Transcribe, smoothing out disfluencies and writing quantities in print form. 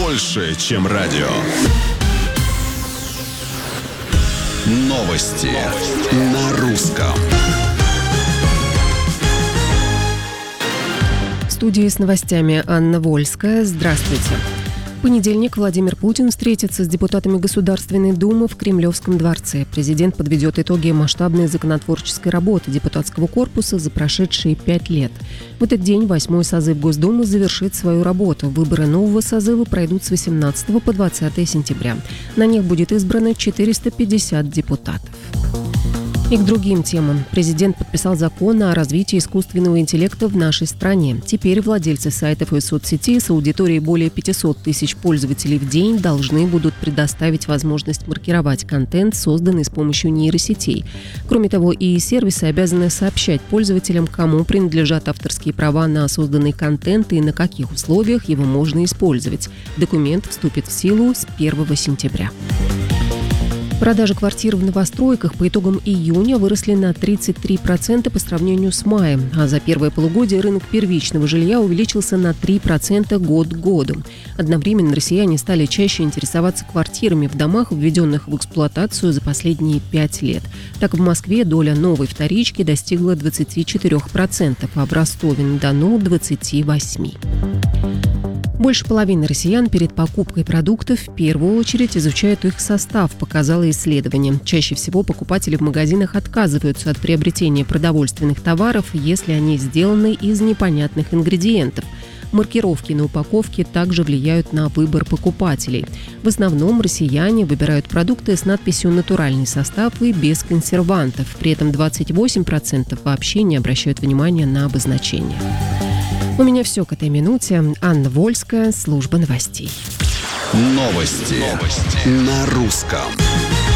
больше, чем радио. Новости на русском. В студии с новостями Анна Вольская. Здравствуйте. В понедельник Владимир Путин встретится с депутатами Государственной Думы в Кремлевском дворце. Президент подведет итоги масштабной законотворческой работы депутатского корпуса за прошедшие 5 лет. В этот день 8-й созыв Госдумы завершит свою работу. Выборы нового созыва пройдут с 18 по 20 сентября. На них будет избрано 450 депутатов. И к другим темам. Президент подписал закон о развитии искусственного интеллекта в нашей стране. Теперь владельцы сайтов и соцсетей с аудиторией более 500 тысяч пользователей в день должны будут предоставить возможность маркировать контент, созданный с помощью нейросетей. Кроме того, и сервисы обязаны сообщать пользователям, кому принадлежат авторские права на созданный контент и на каких условиях его можно использовать. Документ вступит в силу с 1 сентября. Продажи квартир в новостройках по итогам июня выросли на 33% по сравнению с маем, а за первое полугодие рынок первичного жилья увеличился на 3% год к году. Одновременно россияне стали чаще интересоваться квартирами в домах, введенных в эксплуатацию за последние 5 лет. Так, в Москве доля новой вторички достигла 24%, а в Ростове-на-Дону – 28%. Больше половины россиян перед покупкой продуктов в первую очередь изучают их состав, показало исследование. Чаще всего покупатели в магазинах отказываются от приобретения продовольственных товаров, если они сделаны из непонятных ингредиентов. Маркировки на упаковке также влияют на выбор покупателей. В основном россияне выбирают продукты с надписью «натуральный состав» и без консервантов. При этом 28% вообще не обращают внимания на обозначение. У меня все к этой минуте. Анна Вольская, служба новостей. Новости на русском.